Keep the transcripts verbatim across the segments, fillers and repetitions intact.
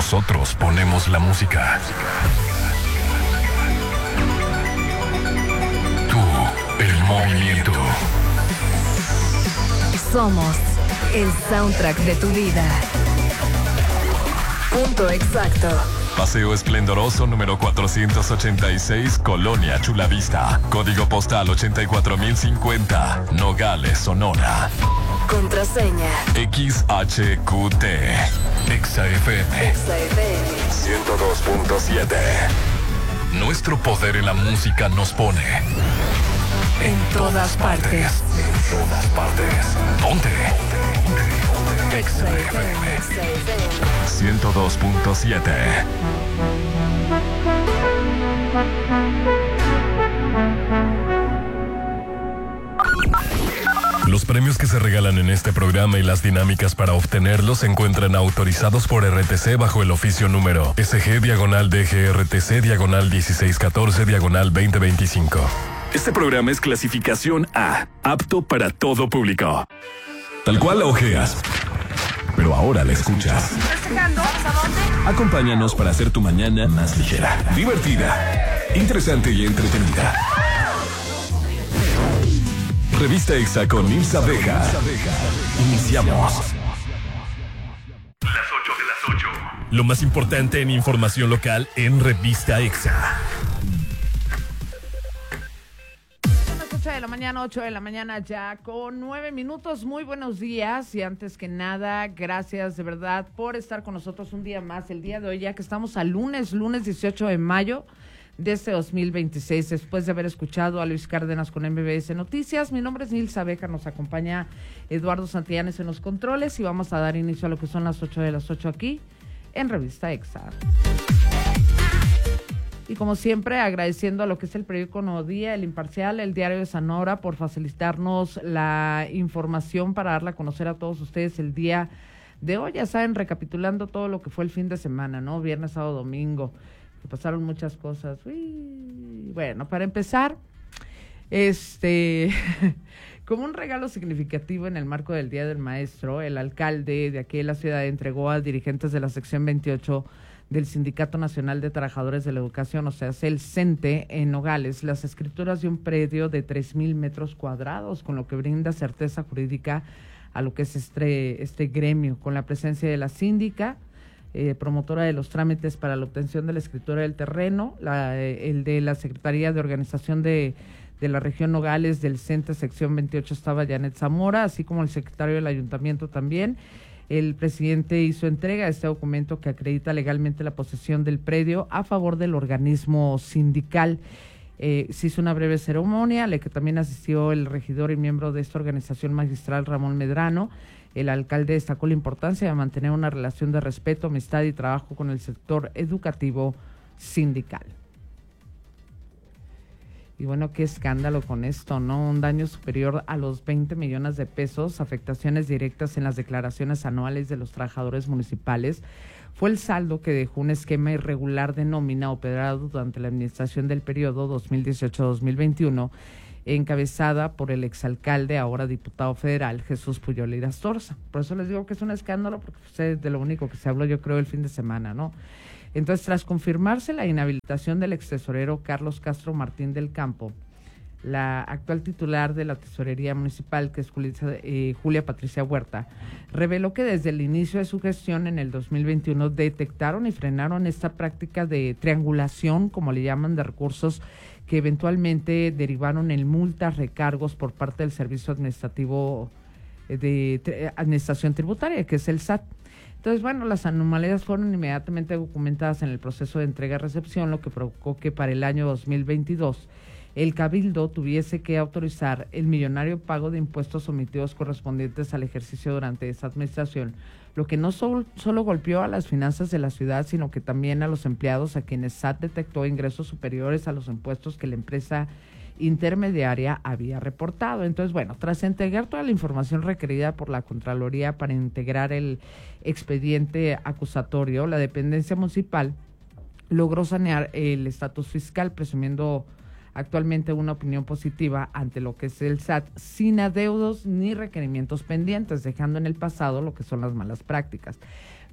Nosotros ponemos la música. Tú, el movimiento. Somos el soundtrack de tu vida. Punto exacto. Paseo Esplendoroso número cuatrocientos ochenta y seis, Colonia Chulavista. Código postal ochenta y cuatro mil cincuenta, Nogales, Sonora. Contraseña X H Q T. Exa F M. Exa F M ciento dos punto siete. Nuestro poder en la música nos pone en todas partes. En todas partes. Ponte. Exa F M ciento dos punto siete. Los premios que se regalan en este programa y las dinámicas para obtenerlos se encuentran autorizados por R T C bajo el oficio número S G diagonal D G R T C diagonal dieciséis catorce diagonal veinte veinticinco. Este programa es clasificación A, apto para todo público. Tal cual la ojeas, pero ahora la escuchas. Acompáñanos para hacer tu mañana más ligera, divertida, interesante y entretenida. Revista Exa con Nilsa Vega. Iniciamos. Las ocho de las ocho. Lo más importante en información local en Revista Exa. Son las ocho de la mañana, ocho de la mañana ya con nueve minutos. Muy buenos días y antes que nada, gracias de verdad por estar con nosotros un día más. El día de hoy, ya que estamos a lunes, lunes dieciocho de mayo de este dos mil veintiséis, después de haber escuchado a Luis Cárdenas con M B S Noticias. Mi nombre es Nilsa Beja, nos acompaña Eduardo Santillanes en los controles y vamos a dar inicio a lo que son las ocho de las ocho aquí en Revista Exa. Y como siempre, agradeciendo a lo que es el periódico Nuevo Día, El Imparcial, el Diario de Sonora, por facilitarnos la información para darla a conocer a todos ustedes el día de hoy. Ya saben, recapitulando todo lo que fue el fin de semana, ¿no? Viernes, sábado, domingo. Pasaron muchas cosas. Uy. Bueno, para empezar, este, como un regalo significativo en el marco del Día del Maestro, el alcalde de aquí de la ciudad entregó a dirigentes de la sección veintiocho del Sindicato Nacional de Trabajadores de la Educación, o sea, el CENTE, en Nogales, las escrituras de un predio de tres mil metros cuadrados, con lo que brinda certeza jurídica a lo que es este, este gremio, con la presencia de la síndica, Eh, promotora de los trámites para la obtención de la escritura del terreno, la, eh, el de la Secretaría de Organización de, de la Región Nogales del CENTE sección veintiocho estaba Janet Zamora, así como el secretario del Ayuntamiento también. El presidente hizo entrega de este documento que acredita legalmente la posesión del predio a favor del organismo sindical. Eh, se hizo una breve ceremonia a la que también asistió el regidor y miembro de esta organización magistral, Ramón Medrano. El alcalde destacó la importancia de mantener una relación de respeto, amistad y trabajo con el sector educativo sindical. Y bueno, qué escándalo con esto, ¿no? Un daño superior a los veinte millones de pesos, afectaciones directas en las declaraciones anuales de los trabajadores municipales, fue el saldo que dejó un esquema irregular de nómina operado durante la administración del periodo dos mil dieciocho a dos mil veintiuno, encabezada por el exalcalde, ahora diputado federal, Jesús Puyol Irastorza. Por eso les digo que es un escándalo, porque es de lo único que se habló, yo creo, el fin de semana, ¿no? Entonces, tras confirmarse la inhabilitación del extesorero Carlos Castro Martín del Campo, la actual titular de la Tesorería Municipal, que es Julia, eh, Julia Patricia Huerta, reveló que desde el inicio de su gestión en el dos mil veintiuno detectaron y frenaron esta práctica de triangulación, como le llaman, de recursos que eventualmente derivaron en multas, recargos por parte del Servicio Administrativo de tri- Administración Tributaria, que es el S A T. Entonces, bueno, las anomalías fueron inmediatamente documentadas en el proceso de entrega-recepción, lo que provocó que para el año dos mil veintidós el Cabildo tuviese que autorizar el millonario pago de impuestos omitidos correspondientes al ejercicio durante esa administración, lo que no sol, solo golpeó a las finanzas de la ciudad, sino que también a los empleados a quienes S A T detectó ingresos superiores a los impuestos que la empresa intermediaria había reportado. Entonces, bueno, tras entregar toda la información requerida por la Contraloría para integrar el expediente acusatorio, la dependencia municipal logró sanear el estatus fiscal, presumiendo actualmente una opinión positiva ante lo que es el S A T, sin adeudos ni requerimientos pendientes, dejando en el pasado lo que son las malas prácticas.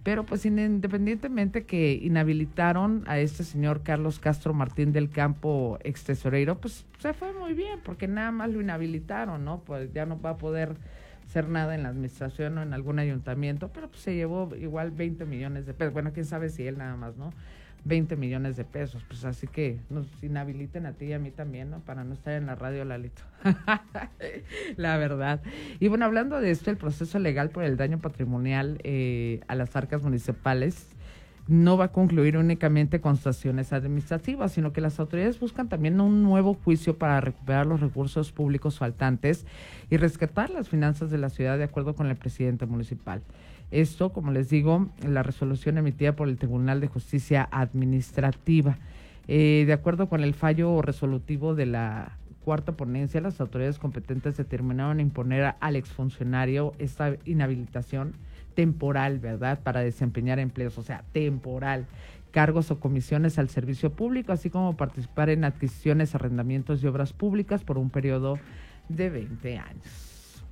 Pero pues independientemente que inhabilitaron a este señor Carlos Castro Martín del Campo, ex tesorero, pues se fue muy bien, porque nada más lo inhabilitaron, ¿no? Pues ya no va a poder hacer nada en la administración o en algún ayuntamiento, pero pues se llevó igual veinte millones de pesos. Bueno, quién sabe si él nada más, ¿no? veinte millones de pesos, pues así que nos inhabiliten a ti y a mí también, ¿no? Para no estar en la radio, Lalito. La verdad. Y bueno, hablando de esto, el proceso legal por el daño patrimonial eh, a las arcas municipales no va a concluir únicamente con sanciones administrativas, sino que las autoridades buscan también un nuevo juicio para recuperar los recursos públicos faltantes y rescatar las finanzas de la ciudad de acuerdo con el presidente municipal. Esto, como les digo, la resolución emitida por el Tribunal de Justicia Administrativa. Eh, de acuerdo con el fallo resolutivo de la cuarta ponencia, las autoridades competentes determinaron imponer al exfuncionario esta inhabilitación temporal, ¿verdad?, para desempeñar empleos, o sea, temporal, cargos o comisiones al servicio público, así como participar en adquisiciones, arrendamientos y obras públicas por un periodo de veinte años.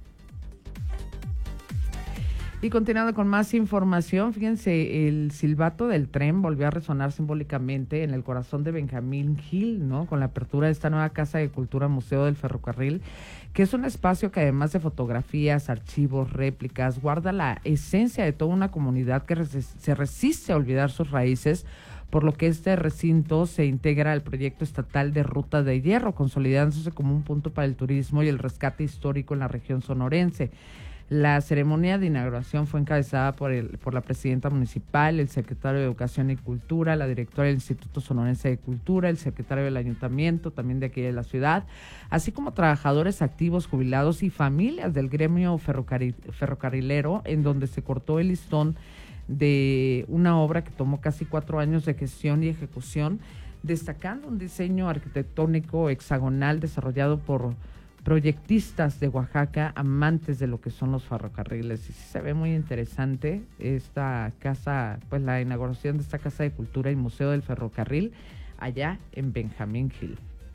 Y continuando con más información, fíjense, el silbato del tren volvió a resonar simbólicamente en el corazón de Benjamín Gil, ¿no? Con la apertura de esta nueva Casa de Cultura Museo del Ferrocarril, que es un espacio que además de fotografías, archivos, réplicas, guarda la esencia de toda una comunidad que res- se resiste a olvidar sus raíces, por lo que este recinto se integra al proyecto estatal de Ruta de Hierro, consolidándose como un punto para el turismo y el rescate histórico en la región sonorense. La ceremonia de inauguración fue encabezada por, el, por la presidenta municipal, el secretario de Educación y Cultura, la directora del Instituto Sonorense de Cultura, el secretario del Ayuntamiento, también de aquí de la ciudad, así como trabajadores activos, jubilados y familias del gremio ferrocarril, ferrocarrilero, en donde se cortó el listón de una obra que tomó casi cuatro años de gestión y ejecución, destacando un diseño arquitectónico hexagonal desarrollado por proyectistas de Oaxaca, amantes de lo que son los ferrocarriles. Y sí se ve muy interesante esta casa, pues la inauguración de esta Casa de Cultura y Museo del Ferrocarril allá en Benjamín Gil.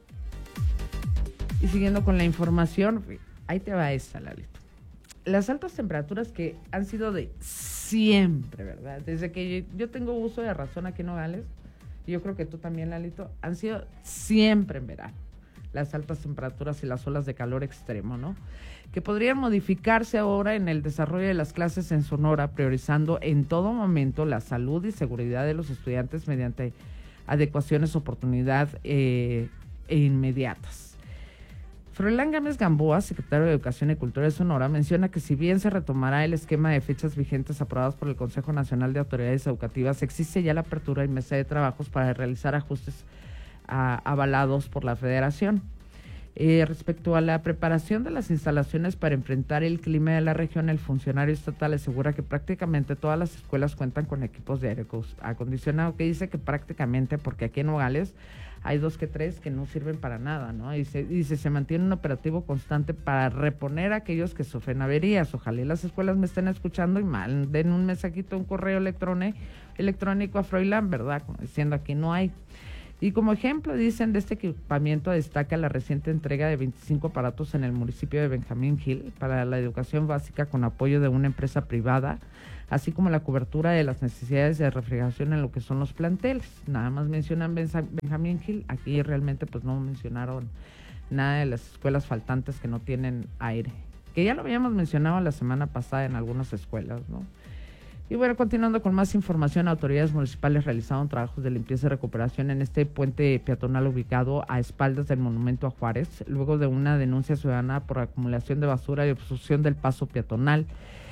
Y siguiendo con la información, ahí te va esta, Lalito. Las altas temperaturas que han sido de siempre, ¿verdad? Desde que yo, yo tengo uso de razón aquí en Nogales, y yo creo que tú también, Lalito, han sido siempre en verano. Las altas temperaturas y las olas de calor extremo, ¿no? Que podrían modificarse ahora en el desarrollo de las clases en Sonora, priorizando en todo momento la salud y seguridad de los estudiantes mediante adecuaciones, oportunidad eh, e inmediatas. Froilán Gámez Gamboa, secretario de Educación y Cultura de Sonora, menciona que si bien se retomará el esquema de fechas vigentes aprobados por el Consejo Nacional de Autoridades Educativas, existe ya la apertura y mesa de trabajos para realizar ajustes A, avalados por la Federación. Eh, respecto a la preparación de las instalaciones para enfrentar el clima de la región, el funcionario estatal asegura que prácticamente todas las escuelas cuentan con equipos de aire acondicionado, que dice que prácticamente, porque aquí en Nogales hay dos que tres que no sirven para nada, ¿no? Y se, dice, se mantiene un operativo constante para reponer a aquellos que sufren averías. Ojalá las escuelas me estén escuchando y mal, den un mensajito, un correo electrónico, electrónico a Froilán, ¿verdad? Como diciendo, aquí no hay. Y como ejemplo, dicen, de este equipamiento destaca la reciente entrega de veinticinco aparatos en el municipio de Benjamín Gil para la educación básica con apoyo de una empresa privada, así como la cobertura de las necesidades de refrigeración en lo que son los planteles. Nada más mencionan Benjamín Gil, aquí realmente pues no mencionaron nada de las escuelas faltantes que no tienen aire, que ya lo habíamos mencionado la semana pasada en algunas escuelas, ¿no? Y bueno, continuando con más información, autoridades municipales realizaron trabajos de limpieza y recuperación en este puente peatonal ubicado a espaldas del Monumento a Juárez, luego de una denuncia ciudadana por acumulación de basura y obstrucción del paso peatonal.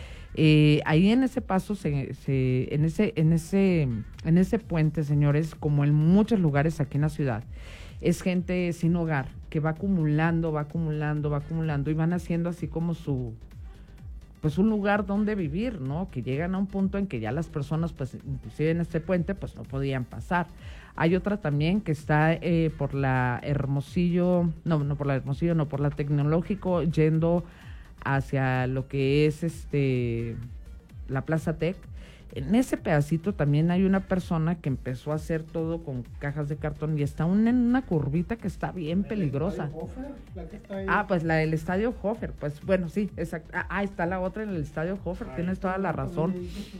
Eh, ahí en ese paso, se, se, en ese, en ese, en ese puente, señores, como en muchos lugares aquí en la ciudad, es gente sin hogar que va acumulando, va acumulando, va acumulando y van haciendo así como su... pues un lugar donde vivir, ¿no? Que llegan a un punto en que ya las personas, pues inclusive en este puente, pues no podían pasar. Hay otra también que está eh, por la Hermosillo, no, no por la Hermosillo, no, por la Tecnológico, yendo hacia lo que es este la Plaza Tec. En ese pedacito también hay una persona que empezó a hacer todo con cajas de cartón y está un, en una curvita que está bien peligrosa. Hofer, la que está ahí. Ah, pues la del Estadio Hofer, pues bueno, sí, exacto. Ah, está la otra en el Estadio Hofer, Ahí tienes toda la razón.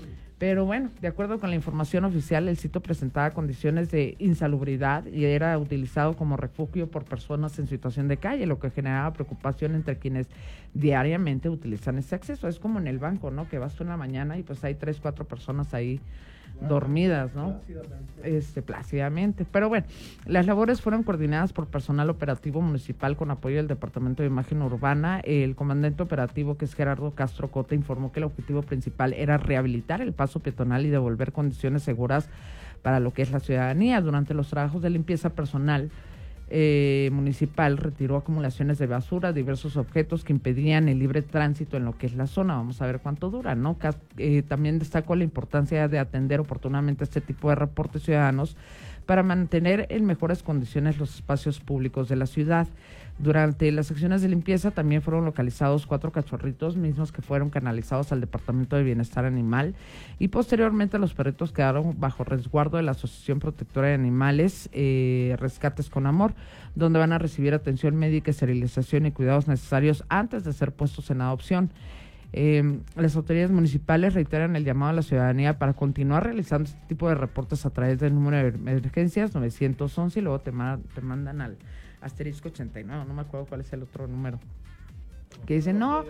Pero bueno, de acuerdo con la información oficial, el sitio presentaba condiciones de insalubridad y era utilizado como refugio por personas en situación de calle, lo que generaba preocupación entre quienes diariamente utilizan ese acceso. Es como en el banco, ¿no? Que vas tú en la mañana y pues hay tres, cuatro personas ahí dormidas, ¿no? Plácidamente. Este, plácidamente. Pero bueno, las labores fueron coordinadas por personal operativo municipal con apoyo del Departamento de Imagen Urbana. El comandante operativo, que es Gerardo Castro Cota, informó que el objetivo principal era rehabilitar el paso peatonal y devolver condiciones seguras para lo que es la ciudadanía. Durante los trabajos de limpieza personal Eh, municipal retiró acumulaciones de basura, diversos objetos que impedían el libre tránsito en lo que es la zona. Vamos a ver cuánto dura, ¿no? Eh, también destacó la importancia de atender oportunamente este tipo de reportes ciudadanos para mantener en mejores condiciones los espacios públicos de la ciudad. Durante las acciones de limpieza también fueron localizados cuatro cachorritos, mismos que fueron canalizados al Departamento de Bienestar Animal, y posteriormente los perritos quedaron bajo resguardo de la Asociación Protectora de Animales, eh, Rescates con Amor, donde van a recibir atención médica, esterilización y cuidados necesarios antes de ser puestos en adopción. Eh, las autoridades municipales reiteran el llamado a la ciudadanía para continuar realizando este tipo de reportes a través del número de emergencias nueve once y luego te, ma- te mandan al asterisco ochenta y nueve, no me acuerdo cuál es el otro número, que dicen no,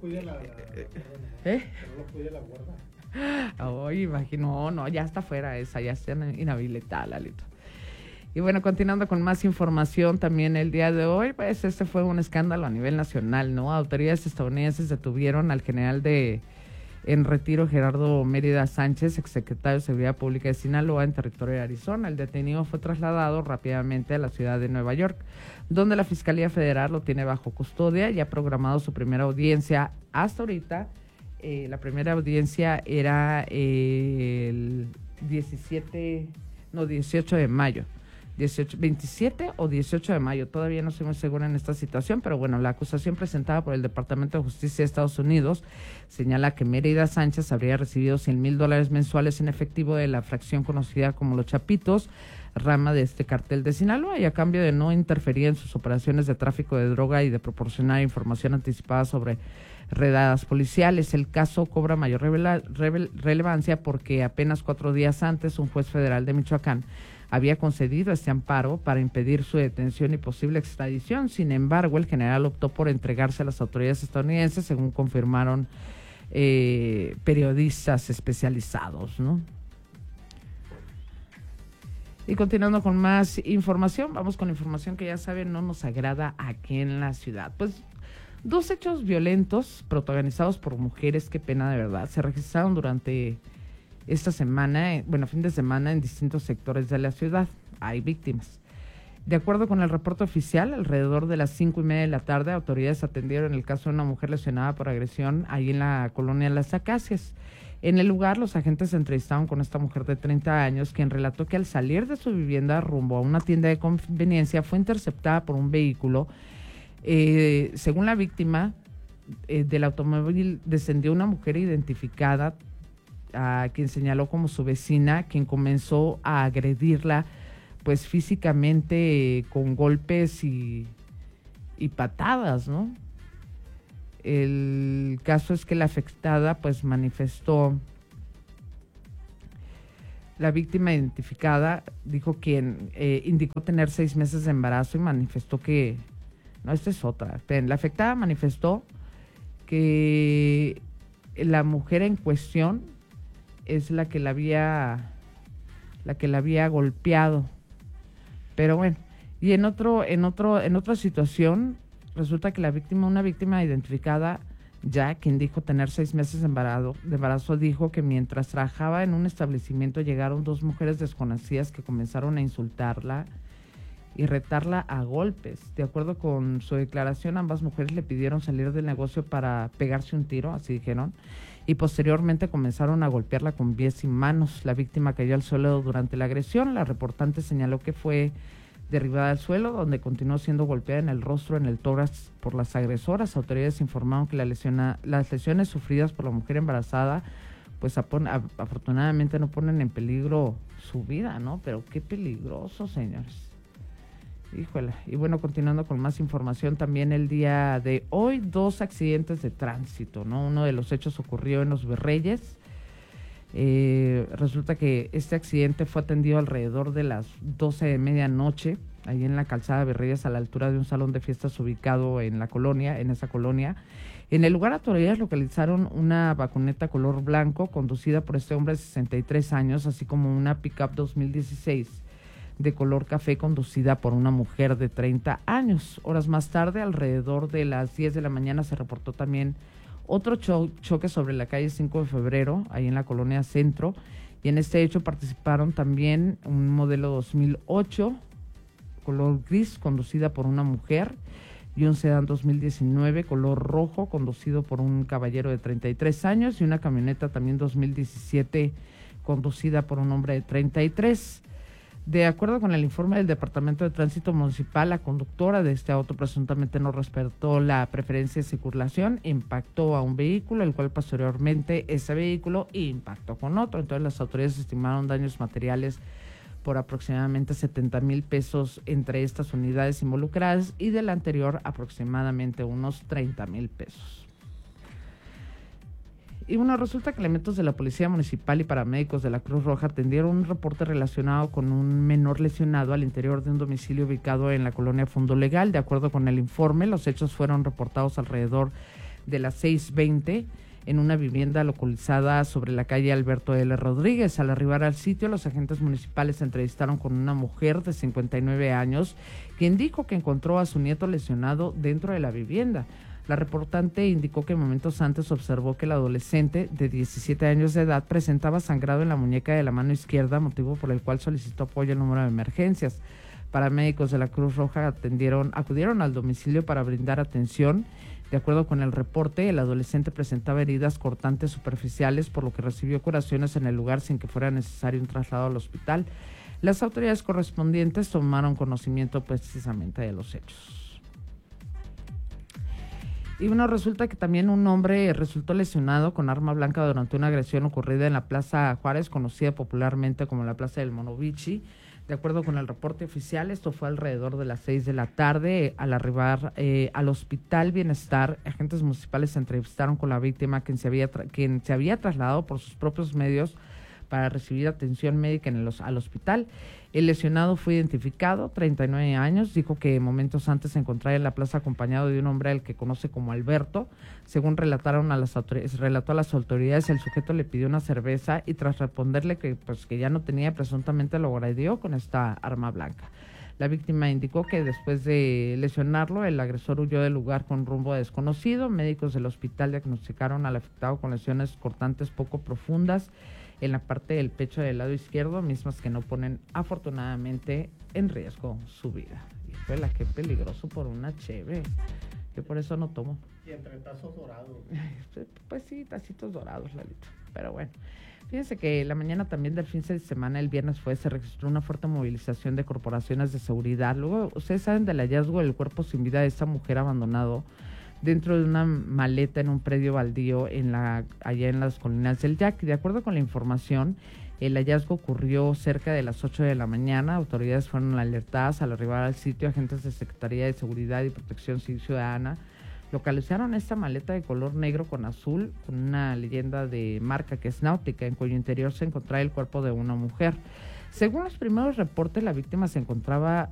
¿eh? Oye, imagino, no, ya está fuera esa, ya está inhabilitada, Lalito. Y bueno, continuando con más información también el día de hoy, pues este fue un escándalo a nivel nacional, ¿no? Autoridades estadounidenses detuvieron al general de en retiro Gerardo Mérida Sánchez, exsecretario de Seguridad Pública de Sinaloa, en territorio de Arizona. El detenido fue trasladado rápidamente a la ciudad de Nueva York, donde la Fiscalía Federal lo tiene bajo custodia y ha programado su primera audiencia. Hasta ahorita, eh, la primera audiencia era eh, el diecisiete, no, dieciocho de mayo. dieciocho, veintisiete o dieciocho de mayo, todavía no estoy muy segura en esta situación, pero bueno, la acusación presentada por el Departamento de Justicia de Estados Unidos señala que Mérida Sánchez habría recibido cien mil dólares mensuales en efectivo de la fracción conocida como Los Chapitos, rama de este cartel de Sinaloa, y a cambio de no interferir en sus operaciones de tráfico de droga y de proporcionar información anticipada sobre redadas policiales. El caso cobra mayor revela, revel, relevancia porque apenas cuatro días antes un juez federal de Michoacán había concedido este amparo para impedir su detención y posible extradición. Sin embargo, el general optó por entregarse a las autoridades estadounidenses, según confirmaron eh, periodistas especializados, ¿no? Y continuando con más información, vamos con información que ya saben no nos agrada aquí en la ciudad. Pues dos hechos violentos protagonizados por mujeres, qué pena de verdad, se registraron durante esta semana, bueno, fin de semana en distintos sectores de la ciudad. Hay víctimas. De acuerdo con el reporte oficial, alrededor de las cinco y media de la tarde, autoridades atendieron el caso de una mujer lesionada por agresión ahí en la colonia Las Acacias. En el lugar, los agentes se entrevistaron con esta mujer de treinta años, quien relató que al salir de su vivienda rumbo a una tienda de conveniencia fue interceptada por un vehículo. Eh, según la víctima, eh, del automóvil descendió una mujer identificada, a quien señaló como su vecina, quien comenzó a agredirla pues físicamente, eh, con golpes y, y patadas, ¿no? El caso es que la afectada pues manifestó, la víctima identificada dijo quien eh, indicó tener seis meses de embarazo y manifestó que, no, esta es otra, la afectada manifestó que la mujer en cuestión es la que la había la que la había golpeado. Pero bueno, y en otro en otro en otra situación resulta que la víctima, una víctima identificada ya, quien dijo tener seis meses de embarazo, de embarazo, dijo que mientras trabajaba en un establecimiento llegaron dos mujeres desconocidas que comenzaron a insultarla y retarla a golpes. De acuerdo con su declaración, ambas mujeres le pidieron salir del negocio para pegarse un tiro, así dijeron, y posteriormente comenzaron a golpearla con pies y manos. La víctima cayó al suelo durante la agresión. La reportante señaló que fue derribada al suelo, donde continuó siendo golpeada en el rostro, en el tórax, por las agresoras. Autoridades informaron que la lesiona, las lesiones sufridas por la mujer embarazada, pues apon, a, afortunadamente no ponen en peligro su vida, ¿no? Pero qué peligroso, señores. Híjole. Y bueno, continuando con más información, también el día de hoy, dos accidentes de tránsito, ¿no? Uno de los hechos ocurrió en Los Virreyes, Eh, resulta que este accidente fue atendido alrededor de las doce de medianoche, ahí en la calzada Berrillas, a la altura de un salón de fiestas ubicado en la colonia, en esa colonia. En el lugar, autoridades localizaron una vagoneta color blanco conducida por este hombre de sesenta y tres años, así como una pick-up dos mil dieciséis de color café conducida por una mujer de treinta años. Horas más tarde, alrededor de las diez de la mañana, se reportó también otro cho- choque sobre la calle cinco de febrero, ahí en la colonia Centro, y en este hecho participaron también un modelo dos mil ocho, color gris, conducida por una mujer, y un sedán dos mil diecinueve, color rojo, conducido por un caballero de treinta y tres años, y una camioneta también dos mil diecisiete, conducida por un hombre de treinta y tres. De acuerdo con el informe del Departamento de Tránsito Municipal, la conductora de este auto presuntamente no respetó la preferencia de circulación, impactó a un vehículo, el cual posteriormente ese vehículo impactó con otro. Entonces las autoridades estimaron daños materiales por aproximadamente setenta mil pesos entre estas unidades involucradas, y del anterior aproximadamente unos treinta mil pesos. Y bueno, resulta que elementos de la Policía Municipal y paramédicos de la Cruz Roja atendieron un reporte relacionado con un menor lesionado al interior de un domicilio ubicado en la colonia Fondo Legal. De acuerdo con el informe, los hechos fueron reportados alrededor de las seis veinte en una vivienda localizada sobre la calle Alberto L. Rodríguez. Al arribar al sitio, los agentes municipales se entrevistaron con una mujer de cincuenta y nueve años, quien dijo que encontró a su nieto lesionado dentro de la vivienda. La reportante indicó que momentos antes observó que el adolescente de diecisiete años de edad presentaba sangrado en la muñeca de la mano izquierda, motivo por el cual solicitó apoyo al número de emergencias. Paramédicos de la Cruz Roja atendieron, acudieron al domicilio para brindar atención. De acuerdo con el reporte, el adolescente presentaba heridas cortantes superficiales, por lo que recibió curaciones en el lugar sin que fuera necesario un traslado al hospital. Las autoridades correspondientes tomaron conocimiento precisamente de los hechos. Y bueno, resulta que también un hombre resultó lesionado con arma blanca durante una agresión ocurrida en la Plaza Juárez, conocida popularmente como la Plaza del Monovici. De acuerdo con el reporte oficial, esto fue alrededor de las seis de la tarde. Al arribar eh, al Hospital Bienestar, agentes municipales se entrevistaron con la víctima, quien se había, tra- quien se había trasladado por sus propios medios para recibir atención médica en el, al hospital. El lesionado fue identificado, treinta y nueve años, dijo que momentos antes se encontraba en la plaza acompañado de un hombre al que conoce como Alberto. Según relataron a las autoridades, relató a las autoridades, el sujeto le pidió una cerveza y tras responderle que pues que ya no tenía, presuntamente lo agredió con esta arma blanca. La víctima indicó que después de lesionarlo, el agresor huyó del lugar con rumbo a desconocido. Médicos del hospital diagnosticaron al afectado con lesiones cortantes poco profundas en la parte del pecho del lado izquierdo, mismas que no ponen afortunadamente en riesgo su vida. Y fue la que peligroso por una cheve, que por eso no tomo. Y entre tazos dorados. Pues sí, tacitos dorados, Lalito. Pero bueno, fíjense que la mañana también del fin de semana, el viernes fue, se registró una fuerte movilización de corporaciones de seguridad. Luego, ustedes saben del hallazgo del cuerpo sin vida de esta mujer abandonado dentro de una maleta en un predio baldío en la, allá en las colinas del Yaqui. De acuerdo con la información, el hallazgo ocurrió cerca de las ocho de la mañana. Autoridades fueron alertadas. Al arribar al sitio, agentes de Secretaría de Seguridad y Protección Civil Ciudadana localizaron esta maleta de color negro con azul, con una leyenda de marca que es náutica, en cuyo interior se encontraba el cuerpo de una mujer. Según los primeros reportes, la víctima se encontraba